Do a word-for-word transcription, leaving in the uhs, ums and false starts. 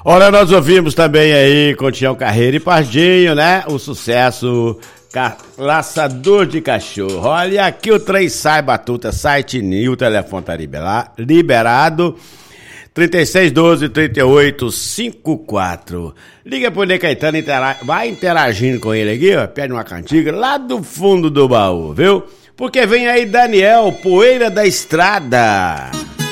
Olha, nós ouvimos também aí com Tião Carreiro e Pardinho, né? O sucesso ca... Laçador de Cachorro. Olha, aqui o trem sai batuta, sai tininho, o telefone tá libera... liberado. trinta e seis, doze, trinta e oito, cinquenta e quatro. Liga pro Ney Caetano, intera... vai interagindo com ele aqui, ó. Pede uma cantiga lá do fundo do baú, viu? Porque vem aí Daniel, Poeira da Estrada.